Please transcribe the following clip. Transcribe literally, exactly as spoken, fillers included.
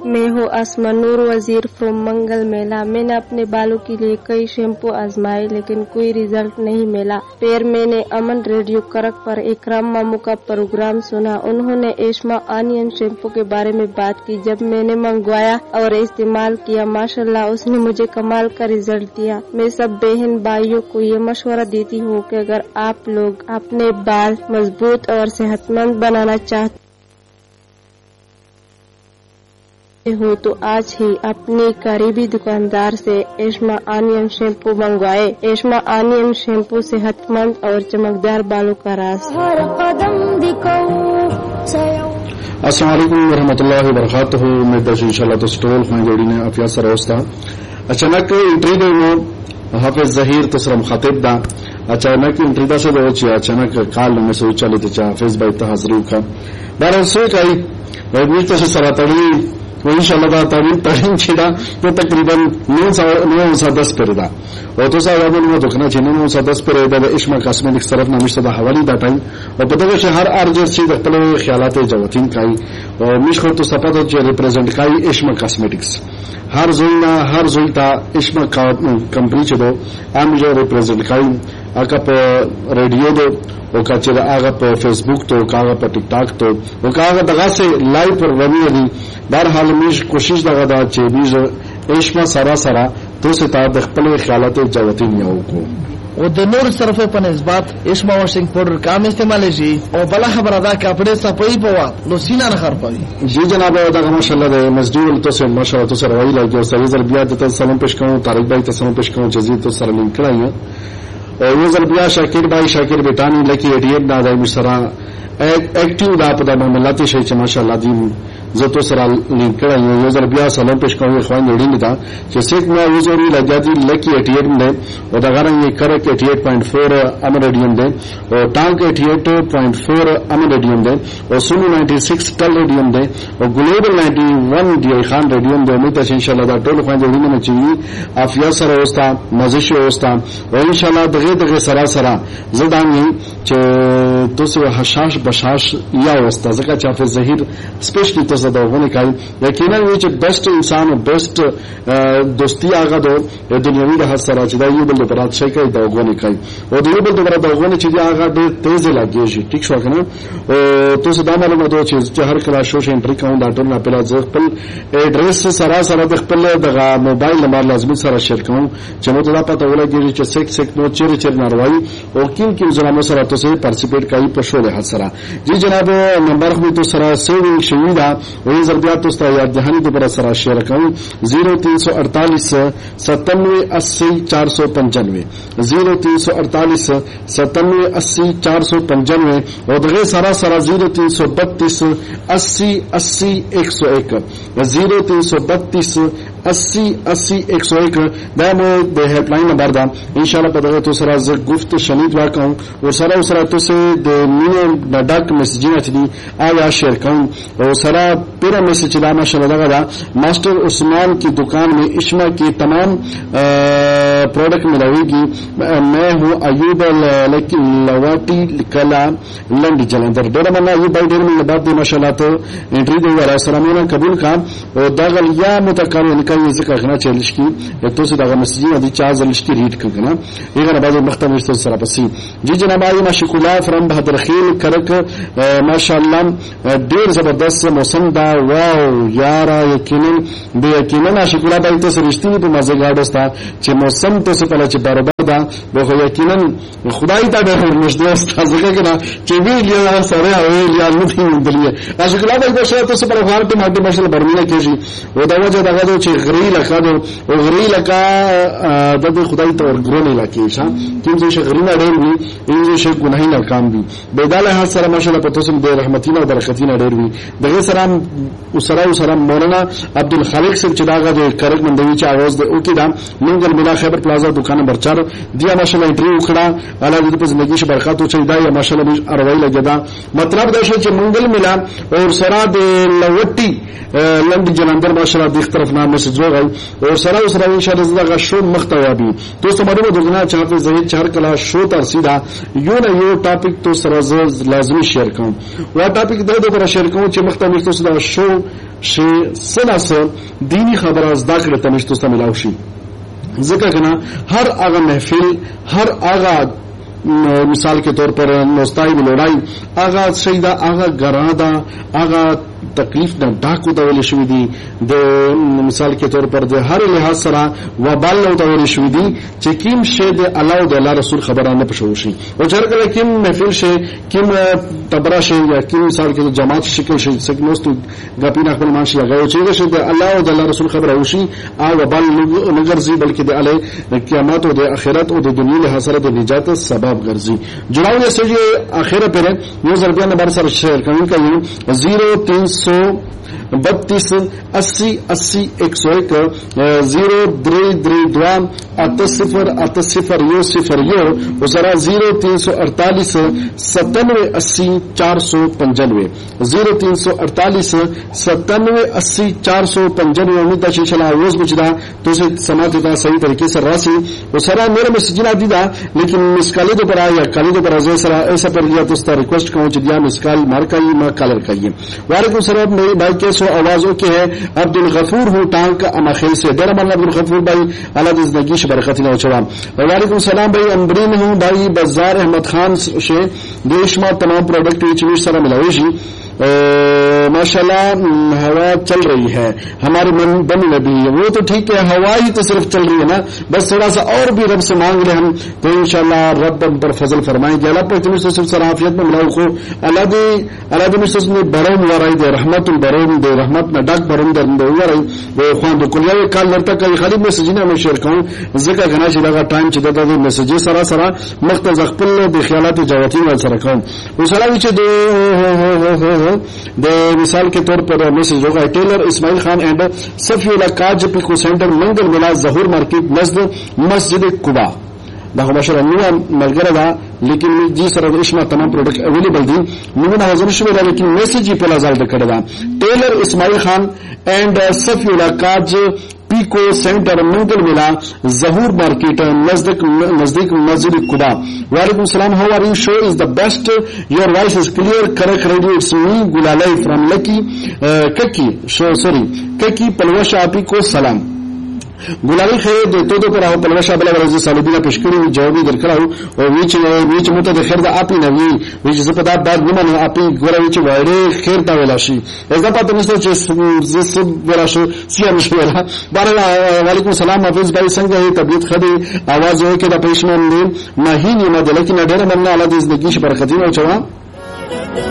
मैं हूँ आसमा नूर वजीर फ्रॉम मंगल मेला। मैंने अपने बालों के लिए कई शैम्पू आजमाए लेकिन कोई रिजल्ट नहीं मिला। फिर मैंने अमन रेडियो करक पर इकराम मामू का प्रोग्राम सुना। उन्होंने एस्मा ऑनियन शैम्पू के बारे में बात की। जब मैंने मंगवाया और इस्तेमाल किया माशाल्लाह उसने मुझे कमाल का रिजल्ट दिया। मैं सब बहन भाइयों को ये मशवरा देती हूँ कि अगर आप लोग अपने बाल मजबूत और सेहतमंद बनाना चाहते हो तो आज ही अपने करीबी दुकानदार से एस्मा ऑनियन शैम्पू मंगवाए। एस्मा ऑनियन शैम्पू सेहतमंद और चमकदार बालों का राज। अस्सलाम वालेकुम वरहमतुल्लाहि वबरकातुहू। मैं दर्श इंशाल्लाह तो स्टोल खान जोड़ी ने अफिया सरोस्ता अचानक इंटरव्यू में हाफिज जहीर तो सरम खातिब दा अचानक इंटरव्यू से दो ची अचानक काल में सोचा लेते चा हाफिज भाई तहजरू का बार से कई बीच तो सरा तड़ी इंशाल्लाह तारीख तारीख छिड़ा तो तकरीबन नौ सौ नौ सौ दस पर दा और तो साहब वो दुखना चाहिए नौ सौ दस पर दा इश्मा कॉस्मेटिक्स तरफ ना मिश्ता हवाली दा टाइम और पता है शहर अर्ज से दखल ख्यालात जवतीन काई और मिश्र तो सपा जो रिप्रेजेंट काई इश्मा कॉस्मेटिक्स हर जोइना हर जोइता इश्मा कंपनी चलो आम जो रिप्रेजेंट काई आका पर रेडियो दो ओका चला आगा पर फेसबुक तो कागा पर टिकटॉक तो वो कागा दगा से लाइव पर रवि अली बहरहाल मीज कोशिश दगा दा चे बीज एश्मा सारा सारा तो से ता दखपले ख्यालात जवती मियाओ को और द नूर सरफ पर इस्बात एश्मा वॉशिंग पाउडर काम इस्तेमाल जी और बला खबर अदा कपड़े सफाई पवा लो सीना न खर पाई जी जनाब अदा माशाल्लाह दे मजदूर तो से माशाल्लाह तो से रवाई लगे और सही जरबिया तो सलाम पेश करूं तारिक भाई तो सलाम पेश करूं जजीद तो सर लिंक कराई और ये जरबिया शाकिर भाई शाकिर बेटानी लकी एटीएम ना दाई मिसरा एक्टिव दा पदा मामलाती शे माशाल्लाह दी जतो सरा लिंक कराई ये जरबिया सलाम पेश करूं इखवान जोड़ी ने था कि सिख में यूजरी लजादी लकी एटीएम ने और दगारा ये करक अठासी पॉइंट चार अमर रेडियम दे और टांक अठासी पॉइंट चार अमर रेडियम दे और सुनी छियानवे टल रेडियम दे और ग्लोबल इक्यानवे डी खान रेडियम दे उम्मीद है इंशाल्लाह दा टोल खान जोड़ी में चाहिए आफिया सर होस्ता मजिश होस्ता और इंशाल्लाह दगे दगे सरा सरा जदान ये चे तो से हशाश बशाश या होस्ता जका चाफे जहीर स्पेशली तो ज़्यादा होने का यकीनन ये जो बेस्ट इंसान और बेस्ट दोस्ती आगा दो ये दुनियावी रहा सरा चिदा ये बोल दो पर अच्छा का दोगो ने का और ये बोल दो पर दोगो ने चीज़ आगा दे तेज़ लगी जी ठीक शो करना और तो से दाम वाले दो चीज़ जो हर क्लास शो से एंट्री काउंट डाटो ना पहला ज़ख्पल एड्रेस से सरा सरा दख्पल दगा मोबाइल नंबर लाज़मी सरा शेयर करूँ चलो तो दापा तो वाला गिरी च सेक सेक नो चेर चेर नारवाई और किन किन जनामों सरा तो से पार्टिसिपेट का ही पशोले हाथ सरा जी जनाब नंबर भी तो सरा सेविंग शहीदा वही जरबियात तो याद दहानी दोबारा सरा शेयर करूं जीरो तीन सौ अड़तालीस सत्तानवे अस्सी चार सौ पंचानवे जीरो तीन सौ अड़तालीस सत्तानवे अस्सी चार सौ पंचानवे और दगे सारा सरा जीरो तीन सौ बत्तीस अस्सी अस्सी एक सौ एक जीरो तीन सौ बत्तीस अस्सी अस्सी एक सौ एक दाम दे हेल्पलाइन नंबर दा इंशाल्लाह पता तो सरा गुफ्त शनीद वाका हूं और सारा उसरा तो से दे मीनो डाक मैसेजिंग थी आया शेयर करूं और सारा पूरा मैसेज दा माशाल्लाह लगा मास्टर उस्मान की दुकान में इश्मा की तमाम प्रोडक्ट मिलेगी। मैं हूं अयूब लवाटी कला लंड जलंधर डेरा मना अयूब भाई डेर में बात दे माशाल्लाह तो एंट्री दे वाला सलाम कबूल का और दागल या मुतकर इनका ये जिक्र करना चलिश की तो से दागा मैसेजिंग दी चार जलिश की रीड करना ये ना बाज मख्तम इस सरा पसी जी जनाब आई माशाकुल्ला फ्रॉम बहादुर खील करक माशाल्लाह डेर जबरदस्त मौसम दा वाओ यारा यकीनन बे यकीनन आशिकुला भाई तो रिश्ती भी मजेदार था चे मौसम तो से पहले चे बराबर दा वो यकीनन खुदाई ता डर मजदोस्त था जगह के ना चे भी लिया सारे आवे लिया नहीं मिलली आशिकुला भाई तो तो से पहले फार पे माटी माशाल्लाह बरमीना के जी वो दावा जो दागा जो चे गरी लका दो वो गरी लका दब खुदाई तो और ग्रो नहीं लाकी शा किन जो गरीना डेर भी इन जो शेख गुनाही ना काम भी बेदाला हाथ सारा माशाल्लाह पतो से दे रहमतीना और बरकतीना डेर भी दगे सलाम उसरा उसरा मौलाना अब्दुल खालिक से चिदागा जो करक मंदवी च आवाज दे ओके दाम मंगल मिला खैबर प्लाजा दुकान नंबर चार دیا ماشاءالله انټریو کړه الله دې په زندگی شه برکات او چي دا یا ماشاءالله اروي لګدا مطلب دا شي چې منګل ملا اور سرا د لوټي لند جلندر ماشاءالله د طرف نام میسج راغی اور سرا سرا ان شاء الله زغه شو محتوی دوستو معلومه درنه چاپه زهید چهار کلا شو تر سیدا یو نه یو ټاپک تو سره لازمي شیر کوم وا ټاپک د دې پر شیر کوم چې محتوی تو سره شو شي سناس دینی خبره زده کړه ته مشتو سره ملاوي شي ذکر کنا ہر آغا محفل ہر آغا مثال کے طور پر نوستائی ملوڑائی آغا شیدہ آغا گرادا آغا تکلیف نہ ڈاکو دا ولی شوی دی د مثال کے طور پر د هر لحاظ سره وبال نو دا ولی شوی دی چې کیم شه د الله او د الله رسول خبرانه پښو شي او چرګه کیم محفل شه کیم تبرا شه یا کیم مثال کې جماعت شکل شه سګنوستو غپینا خپل ماشي هغه چې شه د الله او د الله رسول خبره وشي او وبال نه ګرځي بلکې د الله قیامت او د آخرت او د دنیا له حاصله د نجات سبب ګرځي جوړاو نه سږي اخره پر یو ضربه نمبر سره شیر کوي کوي زیرو تین سو بتیس اسی اسی ایک سو ایک زیرو دری دری دوام ات صفر ات صفر یو صفر یو وزرا زیرو تین سو اڑتالیس ستانوے اسی چار سو پنجانوے زیرو تین سو اڑتالیس ستانوے اسی چار سو پنجانوے امید دا شیشلا روز بچدا تو سے سماعت دا صحیح طریقے سے راسی وسرا میرے مسجنا دیدا لیکن مسکالے دو پر آیا کالے دو پر ازے سرا ایسا پر گیا تو ستا ریکویسٹ کروں چ دیا مسکال مار کایے ما کالر کایے وعلیکم السلام میرے بھائی کیسو آوازوں کے ہے عبد الغفور ہوں ٹانک اماخیل سے ڈر مانا عبد الغفور بھائی اللہ زندگی برکت نہ چڑھا وعلیکم السلام بھائی امبرین ہوں بھائی بازار احمد خان سے دیشما تمام پروڈکٹ ویچ سارا ملاوی جی ماشاءاللہ ہوا چل رہی ہے ہمارے من بن نبی وہ تو ٹھیک ہے ہوا ہی تو صرف چل رہی ہے نا بس تھوڑا سا اور بھی رب سے مانگ رہے ہم تو انشاءاللہ رب ہم پر فضل فرمائیں گے اللہ پر تمہیں صرف صرافیت میں ملاؤ کو اللہ دے اللہ دے مجھ نے بروم ورائی دے رحمت البروم دے رحمت نہ ڈاک بروم دے دے ورائی وہ خوان دو کلیہ کال لرتا کا خالی میسج نے میں شیئر کروں ذکر گنا چھ لگا ٹائم چھ دتا دے میسج سرا سرا مختز خپل دے خیالات جواتی ول سره کوم وسلام چھ دو د مثال کے طور پر میسج ہوگا ٹیلر اسماعیل خان اینڈ صفی اللہ کاج پیکو سینٹر منگل میلہ ظہور مارکیٹ نزد مسجد قبا دا ماشاءالله نو ملګری دا لیکن جی سره ریشما تمام پروډکټ اویلیبل دي نو نه حاضر شوی دا لیکن میسج په لازم د کړه دا ټیلر اسماعیل خان اینڈ صفی اللہ کاج پیکو سینٹر منگل میلہ ظہور مارکیٹ نزدیک نزدیک مسجد قبا وعلیکم السلام ہاؤ آر یو شو از دا بیسٹ یور وائس از کلیئر کریکٹ ریڈیو اٹس می گلالی فرام لکی ککی شو سوری ککی پلوشا پیکو سلام گلالی خیر د تو دو پر او پلوشا بلا ورزي سالبینا پشکری جوابی درکړو او ویچ ویچ مت د خیر د اپی نه وی ویچ زپدا بعد نه نه اپی ګور ویچ وړي خیر دا ولا شي اذا پته نشته چې ز سب ورا شو سیام شو ولا بار وعلیکم السلام حافظ بھائی څنګه طبیعت خدي आवाज وای کې د پېښمن نه نه نه د لیکن ډېر مننه الله دې زندگی برکتي او چوا